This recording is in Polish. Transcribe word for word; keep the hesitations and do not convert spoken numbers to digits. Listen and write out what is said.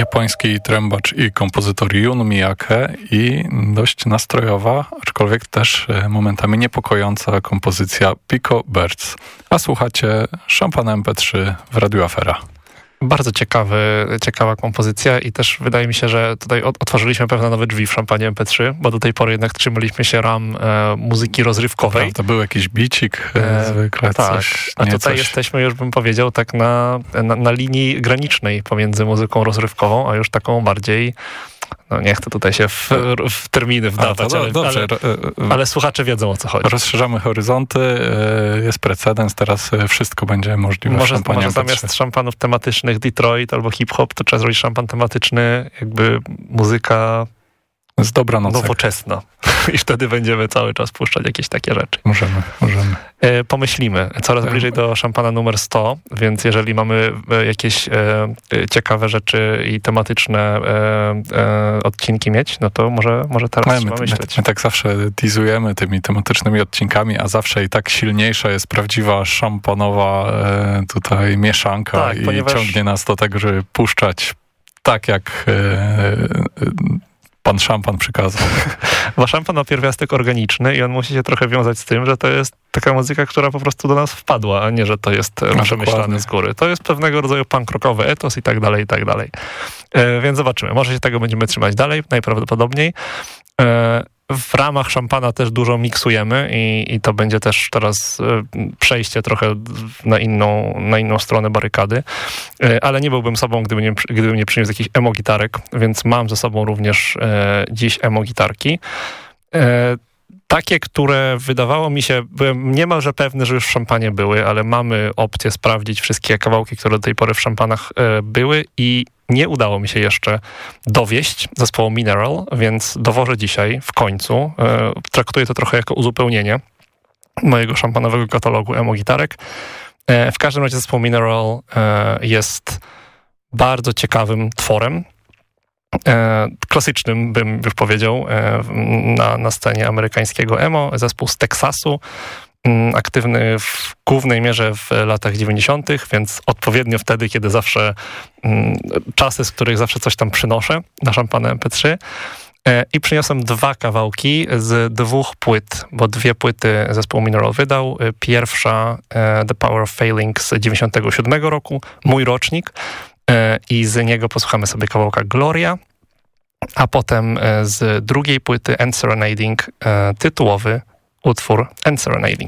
japoński trębacz i kompozytor Jun Miyake i dość nastrojowa, aczkolwiek też momentami niepokojąca kompozycja Pico Birds. A słuchacie Szampana em pe trzy w Radiu Afera. Bardzo ciekawy, ciekawa kompozycja i też wydaje mi się, że tutaj otworzyliśmy pewne nowe drzwi w Szampanie em pe trzy, bo do tej pory jednak trzymaliśmy się ram e, muzyki rozrywkowej. To, to był jakiś bicik e, zwykle, tak. coś. A nie tutaj coś. Jesteśmy, już bym powiedział, tak na, na, na linii granicznej pomiędzy muzyką rozrywkową, a już taką bardziej... No nie chcę tutaj się w, w terminy wdawać, A, ale, dobrze. ale, ale słuchacze wiedzą, o co chodzi. Rozszerzamy horyzonty, jest precedens, teraz wszystko będzie możliwe. Może, w może zamiast szampanów tematycznych Detroit albo hip-hop, to trzeba zrobić szampan tematyczny, jakby muzyka z dobra nocek. Nowoczesna. I wtedy będziemy cały czas puszczać jakieś takie rzeczy. Możemy, możemy. E, pomyślimy. Coraz bliżej do szampana numer sto, więc jeżeli mamy jakieś e, ciekawe rzeczy i tematyczne e, e, odcinki mieć, no to może, może teraz my, trzeba my, myśleć. My, my tak zawsze teasujemy tymi tematycznymi odcinkami, a zawsze i tak silniejsza jest prawdziwa szampanowa e, tutaj mieszanka tak, i ponieważ... ciągnie nas do tego, żeby puszczać tak jak e, e, pan szampan przykazał. Bo szampan ma pierwiastek organiczny i on musi się trochę wiązać z tym, że to jest taka muzyka, która po prostu do nas wpadła, a nie, że to jest no, przemyślane z góry. To jest pewnego rodzaju punk rockowy etos i tak dalej, i tak dalej. E, więc zobaczymy. Może się tego będziemy trzymać dalej, najprawdopodobniej. E, W ramach szampana też dużo miksujemy i, i to będzie też teraz przejście trochę na inną, na inną stronę barykady, ale nie byłbym sobą, gdybym nie, gdybym nie przyniósł jakichś emo-gitarek, więc mam ze sobą również e, dziś emo-gitarki. E, takie, które wydawało mi się, byłem niemalże pewny, że już w szampanie były, ale mamy opcję sprawdzić wszystkie kawałki, które do tej pory w szampanach e, były i nie udało mi się jeszcze dowieść zespołu Mineral, więc dowożę dzisiaj w końcu. E, traktuję to trochę jako uzupełnienie mojego szampanowego katalogu emo-gitarek. E, w każdym razie zespół Mineral e, jest bardzo ciekawym tworem. E, klasycznym, bym już powiedział, e, na, na scenie amerykańskiego emo. Zespół z Teksasu, aktywny w głównej mierze w latach dziewięćdziesiątych, więc odpowiednio wtedy, kiedy zawsze mm, czasy, z których zawsze coś tam przynoszę na Szampana em pe trzy. E, I przyniosłem dwa kawałki z dwóch płyt, bo dwie płyty zespół Mineral wydał. Pierwsza e, The Power of Failing z dziewięćdziesiątego siódmego roku, mój rocznik, e, i z niego posłuchamy sobie kawałka Gloria, a potem e, z drugiej płyty End Serenading e, tytułowy utwór End Serenading.